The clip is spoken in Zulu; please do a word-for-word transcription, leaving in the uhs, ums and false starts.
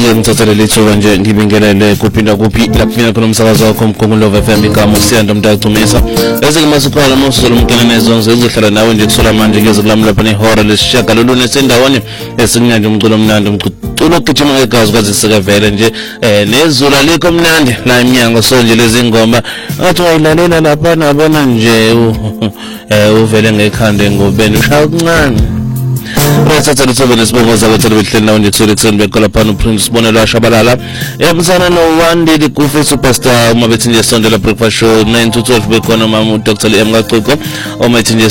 ke ngithathele lithuba nje ngibingelele kuphinda kuphi lapho mina khona umsakazo wakho uMkhongulo F M igama usiyanda umdacumisa bese ke masikhona umusolo umkene nezonzo ezohlala nawe nje kusola manje ngeze kulamula lapha nehora lesishaka lolune sendawonye esinyanje umculo omnandi umculo ogijima ngegazi kwazi sikavele nje eh nezula likho mnandi la iminyango sonje lezi ngoma athi wayilalela lapha nabona nje eh uvele ngekhande ngobeni ushaya ukuncane Resatsa lithobe lesibongoza ukuthi behleli nawo nje kusele kuseni bekola phana uPrince Sibonelo washabalala yabuzana no one Lady Kufe superstar uma bethi nje sonde la breakfast show nine to twelve bekhona mama uDr M Qaqoko uma bethi nje